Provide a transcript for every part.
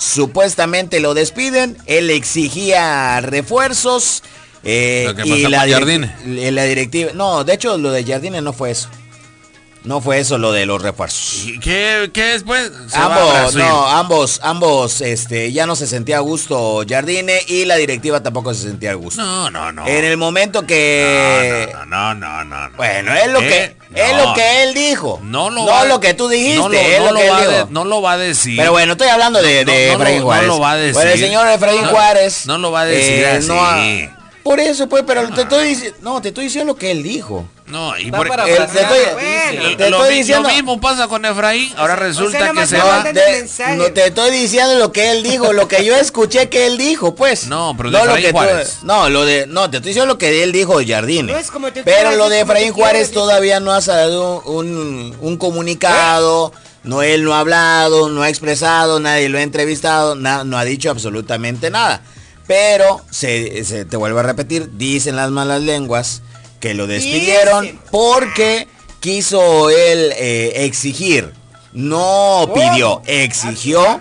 supuestamente lo despiden, él exigía refuerzos. Lo que y pasó con Jardine. la directiva, no, de hecho lo de Jardine no fue eso. No fue eso lo de los refuerzos. ¿Y qué después? Ambos, ya no se sentía a gusto Jardine y la directiva tampoco se sentía a gusto. No. En el momento que... No. Bueno, es lo que él dijo. No lo que tú dijiste, no lo va a decir. Pero bueno, estoy hablando de Efraín Juárez. No lo va a decir. Bueno, el señor Efraín Juárez... No lo va a decir así. Por eso, pues, pero te estoy diciendo lo que él dijo. No, y te estoy diciendo lo mismo pasa con Efraín. Ahora resulta que se va. No te estoy diciendo lo que él dijo, lo que yo escuché que él dijo, pues. No, pero de Efraín Juárez. Te estoy diciendo lo que él dijo de Jardine. Pero lo de Efraín Juárez todavía no ha salido un comunicado. No, él no ha hablado, no ha expresado, nadie lo ha entrevistado, no ha dicho absolutamente nada. Pero, te vuelvo a repetir, dicen las malas lenguas que lo despidieron porque quiso él exigir. No pidió, exigió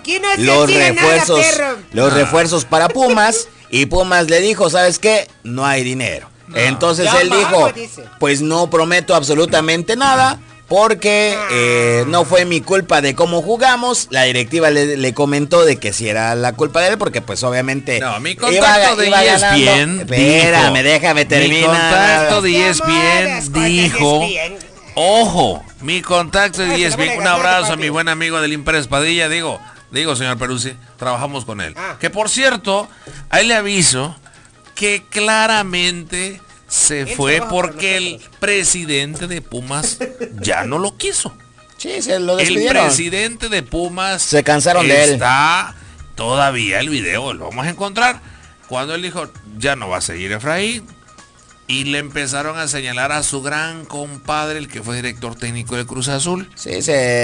los refuerzos para Pumas y Pumas le dijo, ¿sabes qué? No hay dinero. Entonces él dijo, pues no prometo absolutamente nada. Porque no fue mi culpa de cómo jugamos. La directiva le comentó de que si era la culpa de él, porque pues obviamente mi contacto de ESPN Espérame, déjame terminar. Mi contacto de ESPN dijo, ojo, mi contacto de ESPN, un abrazo a mi buen amigo del Imprés Padilla, digo señor Peruzzi, trabajamos con él. Que por cierto, ahí le aviso que claramente se fue porque el presidente de Pumas ya no lo quiso. Sí, se lo despidieron. El presidente de Pumas se cansaron de él. Está todavía el video, lo vamos a encontrar. Cuando él dijo, ya no va a seguir Efraín. Y le empezaron a señalar a su gran compadre, el que fue director técnico de Cruz Azul. Sí,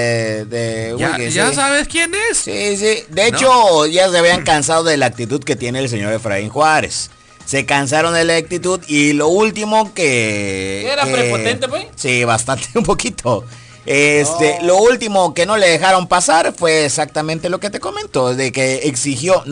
ya sabes quién es. Sí. De hecho, ya se habían cansado de la actitud que tiene el señor Efraín Juárez. Se cansaron de la actitud y lo último que... ¿Era prepotente, pues? Sí, bastante, un poquito. Lo último que no le dejaron pasar fue exactamente lo que te comento, de que exigió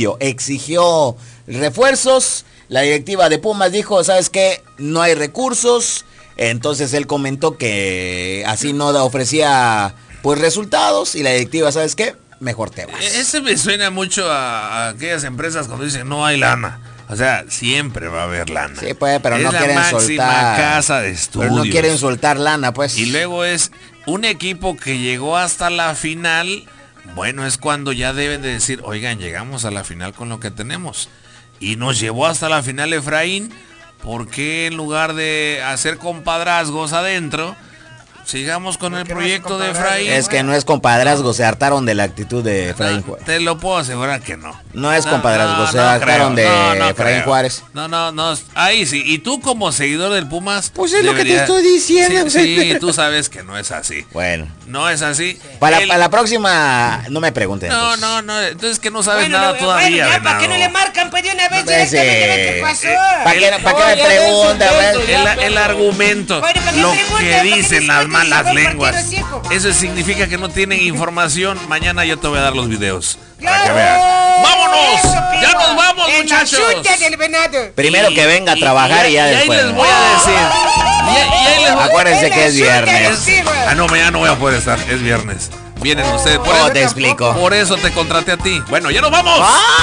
refuerzos. La directiva de Pumas dijo, ¿sabes qué? No hay recursos. Entonces él comentó que así no ofrecía pues resultados y la directiva, ¿sabes qué? Mejor te vas. Ese me suena mucho a aquellas empresas cuando dicen no hay lana. O sea, siempre va a haber lana. Sí, pues, pero no quieren soltar. Es la máxima casa de estudios. Pero no quieren soltar lana, pues. Y luego es un equipo que llegó hasta la final. Bueno, es cuando ya deben de decir, oigan, llegamos a la final con lo que tenemos. Y nos llevó hasta la final Efraín. ¿Por qué en lugar de hacer compadrazgos adentro, sigamos con el proyecto de Efraín? Es que no es compadrazgo, se hartaron de la actitud de Efraín Juárez. Te lo puedo asegurar que no. No es compadrazgo, se hartaron de Efraín Juárez. No, ahí sí. Y tú como seguidor del Pumas... Pues es lo que te estoy diciendo. Sí, tú sabes que no es así. Bueno. No es así. Para la próxima, no me pregunten. No, entonces que no sabes nada todavía. Bueno, ¿para qué no le marcan? Pues de una vez directamente qué pasó. ¿Para qué me preguntan? El argumento, lo que dicen las malas lenguas. Eso significa que no tienen información. Mañana yo te voy a dar los videos. Para que veas. ¡Vámonos! ¡Ya nos vamos, muchachos! Primero que venga a trabajar y ya después. Y ahí les voy a decir. Acuérdense que es viernes. Mañana no voy a poder estar. Es viernes. Vienen ustedes. ¿Cómo te explico? Por eso te contraté a ti. Bueno, ya nos vamos.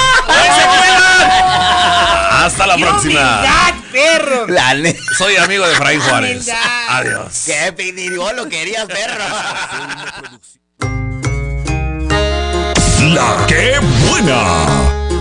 Hasta la próxima. Perro. Soy amigo de Efraín Juárez. Adiós. ¿Qué pidió? Lo querías, perro. La que buena.